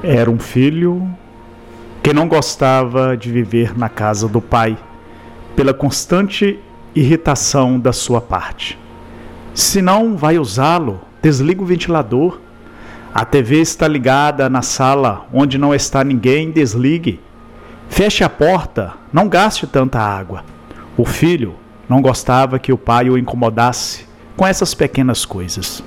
Era um filho que não gostava de viver na casa do pai, pela constante irritação da sua parte. Se não vai usá-lo, desliga o ventilador. A TV está ligada na sala onde não está ninguém, desligue. Feche a porta, não gaste tanta água. O filho não gostava que o pai o incomodasse com essas pequenas coisas.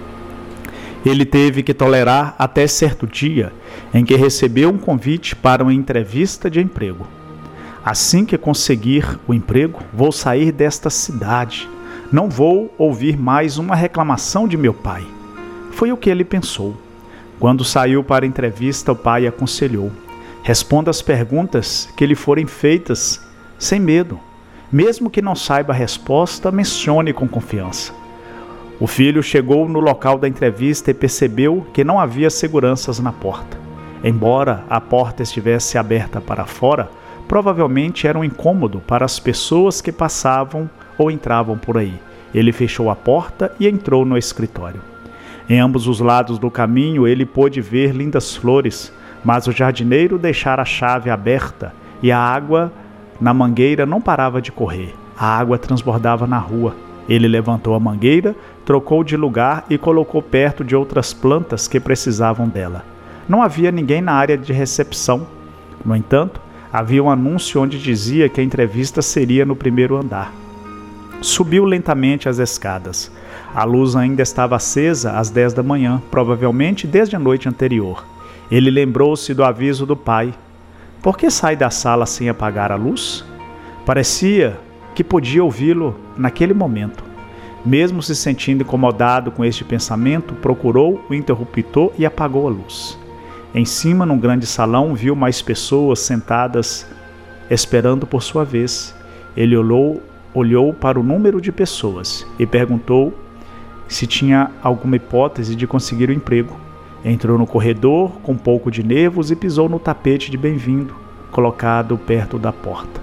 Ele teve que tolerar até certo dia em que recebeu um convite para uma entrevista de emprego. Assim que conseguir o emprego, vou sair desta cidade. Não vou ouvir mais uma reclamação de meu pai. Foi o que ele pensou. Quando saiu para a entrevista, o pai aconselhou: responda as perguntas que lhe forem feitas sem medo. Mesmo que não saiba a resposta, mencione com confiança. O filho chegou no local da entrevista e percebeu que não havia seguranças na porta. Embora a porta estivesse aberta para fora, provavelmente era um incômodo para as pessoas que passavam ou entravam por aí. Ele fechou a porta e entrou no escritório. Em ambos os lados do caminho ele pôde ver lindas flores, mas o jardineiro deixara a chave aberta e a água na mangueira não parava de correr. A água transbordava na rua. Ele levantou a mangueira, trocou de lugar e colocou perto de outras plantas que precisavam dela. Não havia ninguém na área de recepção. No entanto, havia um anúncio onde dizia que a entrevista seria no primeiro andar. Subiu lentamente as escadas. A luz ainda estava acesa às 10 da manhã, provavelmente desde a noite anterior. Ele lembrou-se do aviso do pai. Por que sai da sala sem apagar a luz? Parecia que podia ouvi-lo naquele momento. Mesmo se sentindo incomodado com este pensamento, procurou o interruptor e apagou a luz. Em cima, num grande salão, viu mais pessoas sentadas esperando por sua vez. Ele olhou para o número de pessoas e perguntou se tinha alguma hipótese de conseguir o emprego. Entrou no corredor com um pouco de nervos e pisou no tapete de bem-vindo, colocado perto da porta.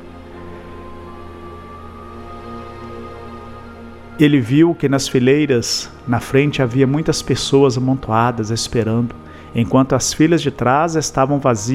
Ele viu que nas fileiras na frente havia muitas pessoas amontoadas esperando, enquanto as filas de trás estavam vazias.